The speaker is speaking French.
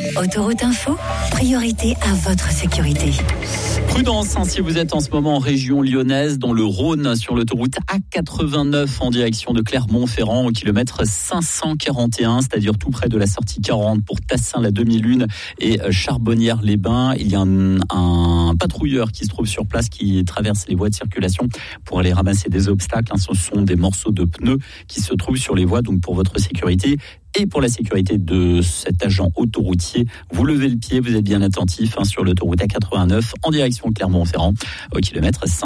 Autoroute Info, priorité à votre sécurité. Prudence si vous êtes en ce moment en région lyonnaise, dans le Rhône, sur l'autoroute A89 en direction de Clermont-Ferrand au kilomètre 541, c'est-à-dire tout près de la sortie 40 pour Tassin, la demi-lune et Charbonnières-les-Bains. Il y a un patrouilleur qui se trouve sur place, qui traverse les voies de circulation pour aller ramasser des obstacles. Ce sont des morceaux de pneus qui se trouvent sur les voies, donc pour votre sécurité et pour la sécurité de cet agent autoroutier, vous levez le pied, vous êtes bien attentif sur l'autoroute A89 en direction de Clermont-Ferrand au kilomètre 5.